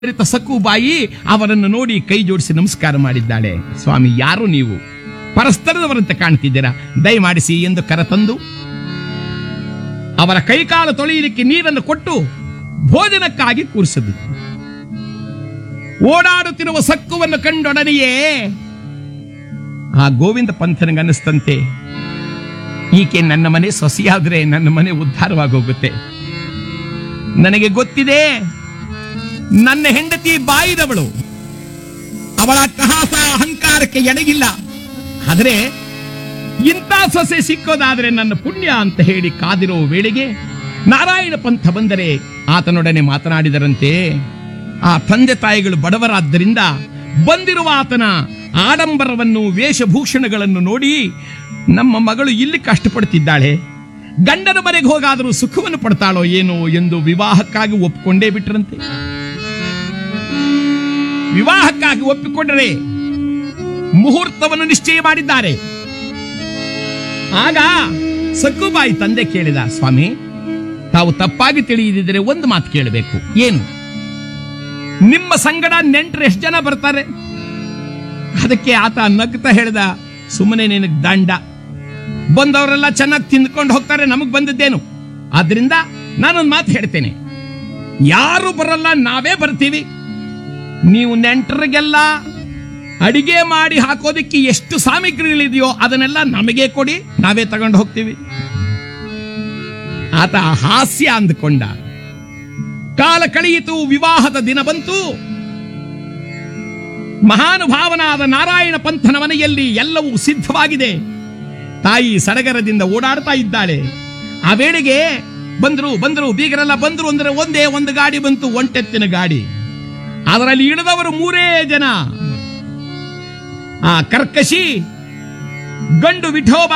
ಸಕ್ಕುಬಾಯಿ ಅವರನ್ನು ನೋಡಿ ಕೈ ಜೋಡಿಸಿ ನಮಸ್ಕಾರ ಮಾಡಿದ್ದಾಳೆ. ಸ್ವಾಮಿ, ಯಾರು ನೀವು? ಪರಸ್ಪರದವರಂತೆ ಕಾಣ್ತಿದ್ದೀರಾ, ದಯಮಾಡಿಸಿ ಎಂದು ಕರೆತಂದು ಅವರ ಕೈಕಾಲು ತೊಳೆಯಲಿಕ್ಕೆ ನೀರನ್ನು ಕೊಟ್ಟು ಭೋಜನಕ್ಕಾಗಿ ಕೂರಿಸಿದ್ರು. ಓಡಾಡುತ್ತಿರುವ ಸಕ್ಕುವನ್ನು ಕಂಡೊಡನೆಯೇ ಆ ಗೋವಿಂದ ಪಂಥನಿಗನ್ನಿಸ್ತಂತೆ, ಈಕೆ ನನ್ನ ಮನೆ ಸೊಸೆಯಾದ್ರೆ ನನ್ನ ಮನೆ ಉದ್ಧಾರವಾಗಿ ಹೋಗುತ್ತೆ. ನನಗೆ ಗೊತ್ತಿದೆ, ನನ್ನ ಹೆಂಡತಿ ಬಾಯಿದವಳು, ಅವಳ ಅಟ್ಟಹಾಸ ಅಹಂಕಾರಕ್ಕೆ ಎಡಗಿಲ್ಲ. ಆದರೆ ಇಂಥ ಸೊಸೆ ಸಿಕ್ಕೋದಾದ್ರೆ ನನ್ನ ಪುಣ್ಯ ಅಂತ ಹೇಳಿ ಕಾದಿರೋ ವೇಳೆಗೆ ನಾರಾಯಣ ಪಂಥ ಬಂದರೆ ಆತನೊಡನೆ ಮಾತನಾಡಿದರಂತೆ. ಆ ತಂದೆ ತಾಯಿಗಳು ಬಡವರಾದ್ದರಿಂದ ಬಂದಿರುವ ಆತನ ಆಡಂಬರವನ್ನು ವೇಷಭೂಷಣಗಳನ್ನು ನೋಡಿ ನಮ್ಮ ಮಗಳು ಇಲ್ಲಿ ಕಷ್ಟಪಡ್ತಿದ್ದಾಳೆ, ಗಂಡನ ಮನೆಗೆ ಹೋಗಾದರೂ ಸುಖವನ್ನು ಪಡ್ತಾಳೋ ಏನೋ ಎಂದು ವಿವಾಹಕ್ಕಾಗಿ ಒಪ್ಪಿಕೊಂಡೇ ಬಿಟ್ರಂತೆ. ವಿವಾಹಕ್ಕಾಗಿ ಒಪ್ಪಿಕೊಂಡರೆ ಮುಹೂರ್ತವನ್ನು ನಿಶ್ಚಯ ಮಾಡಿದ್ದಾರೆ. ಆಗ ಸಕ್ಕುಬಾಯಿ ತಂದೆ ಕೇಳಿದ, ಸ್ವಾಮಿ, ತಾವು ತಪ್ಪಾಗಿ ತಿಳಿಯದಿದ್ದರೆ ಒಂದು ಮಾತು ಕೇಳಬೇಕು. ಏನು? ನಿಮ್ಮ ಸಂಗಡ ನೆಂಟರು ಎಷ್ಟು ಜನ ಬರ್ತಾರೆ? ಅದಕ್ಕೆ ಆತ ನಗ್ತಾ ಹೇಳಿದ, ಸುಮ್ಮನೆ ನಿನಗೆ ದಂಡ, ಬಂದವರೆಲ್ಲ ಚೆನ್ನಾಗಿ ತಿಂದ್ಕೊಂಡು ಹೋಗ್ತಾರೆ, ನಮಗ್ ಬಂದದ್ದೇನು? ಆದ್ರಿಂದ ನಾನೊಂದು ಮಾತು ಹೇಳ್ತೇನೆ, ಯಾರು ಬರಲ್ಲ, ನಾವೇ ಬರ್ತೀವಿ. ನೀವು ನೆಂಟರಿಗೆಲ್ಲ ಅಡಿಗೆ ಮಾಡಿ ಹಾಕೋದಿಕ್ಕೆ ಎಷ್ಟು ಸಾಮಗ್ರಿಗಳಿದೆಯೋ ಅದನ್ನೆಲ್ಲ ನಮಗೆ ಕೊಡಿ, ನಾವೇ ತಗೊಂಡು ಹೋಗ್ತೀವಿ. ಆತ ಹಾಸ್ಯ ಅಂದುಕೊಂಡ. ಕಾಲ ಕಳೆಯಿತು, ವಿವಾಹದ ದಿನ ಬಂತು. ಮಹಾನುಭಾವನಾದ ನಾರಾಯಣ ಪಂಥನ ಮನೆಯಲ್ಲಿ ಎಲ್ಲವೂ ಸಿದ್ಧವಾಗಿದೆ. ತಾಯಿ ಸಡಗರದಿಂದ ಓಡಾಡ್ತಾ ಇದ್ದಾಳೆ. ಆ ವೇಳೆಗೆ ಬಂದ್ರು ಬೀಗರೆಲ್ಲ ಬಂದ್ರು. ಅಂದ್ರೆ ಒಂದೇ ಒಂದು ಗಾಡಿ ಬಂತು, ಒಂಟೆತ್ತಿನ ಗಾಡಿ. ಅದರಲ್ಲಿ ಇಳಿದವರು 3 ಜನ. ಆ ಕರ್ಕಶಿ ಗಂಡು ವಿಠೋಬ,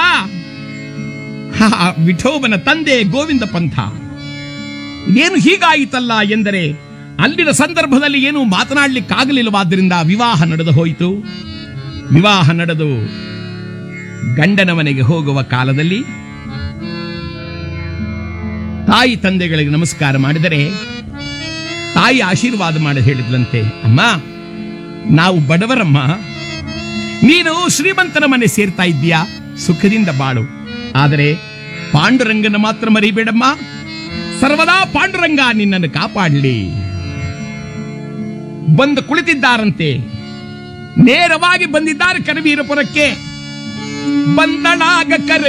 ವಿಠೋಬನ ತಂದೆ ಗೋವಿಂದ ಪಂಥ. ಏನು ಹೀಗಾಯಿತಲ್ಲ ಎಂದರೆ ಅಲ್ಲಿನ ಸಂದರ್ಭದಲ್ಲಿ ಏನು ಮಾತನಾಡಲಿಕ್ಕಾಗಲಿಲ್ಲವಾದ್ದರಿಂದ ವಿವಾಹ ನಡೆದು ಹೋಯಿತು. ವಿವಾಹ ನಡೆದು ಗಂಡನ ಮನೆಗೆ ಹೋಗುವ ಕಾಲದಲ್ಲಿ ತಾಯಿ ತಂದೆಗಳಿಗೆ ನಮಸ್ಕಾರ ಮಾಡಿದರೆ ತಾಯಿ ಆಶೀರ್ವಾದ ಮಾಡಿ ಹೇಳಿದ್ಲಂತೆ, ಅಮ್ಮ, ನಾವು ಬಡವರಮ್ಮ, ನೀನು ಶ್ರೀಮಂತನ ಮನೆ ಸೇರ್ತಾ ಇದ್ದೀಯಾ, ಸುಖದಿಂದ ಬಾಳು. ಆದರೆ ಪಾಂಡುರಂಗನ ಮಾತ್ರ ಮರಿಬೇಡಮ್ಮ, ಸರ್ವದಾ ಪಾಂಡುರಂಗ ನಿನ್ನನ್ನು ಕಾಪಾಡಲಿ. ಬಂದು ಕುಳಿತಿದ್ದಾರಂತೆ. ನೇರವಾಗಿ ಬಂದಿದ್ದಾರೆ ಕರವೀರಪುರಕ್ಕೆ. ಬಂದಳಾಗ